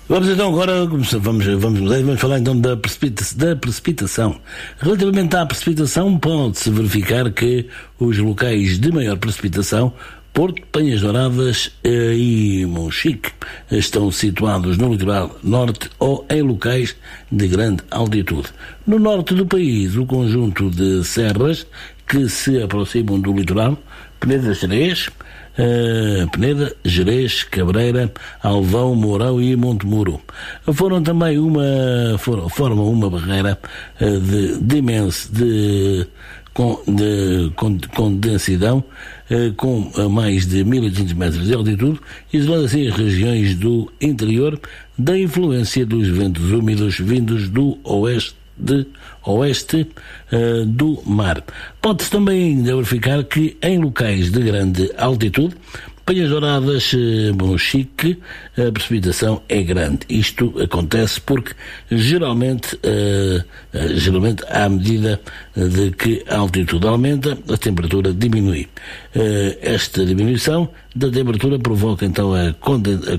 Vamos então agora, vamos falar então da precipitação. Relativamente à precipitação, pode-se verificar que os locais de maior precipitação, Porto, Penhas Douradas e Monchique, estão situados no litoral norte ou em locais de grande altitude. No norte do país, o conjunto de serras que se aproximam do litoral, Peneda, Gerês, Cabreira, Alvão, Mourão e Montemuro, formam uma barreira de condensidão com mais de 1.800 metros de altitude, isolando assim as regiões do interior da influência dos ventos úmidos vindos do oeste do mar. Pode-se também ainda verificar que em locais de grande altitude, Penhas Douradas, Monchique, a precipitação é grande. Isto acontece porque geralmente à medida de que a altitude aumenta, a temperatura diminui. Esta diminuição da temperatura provoca então a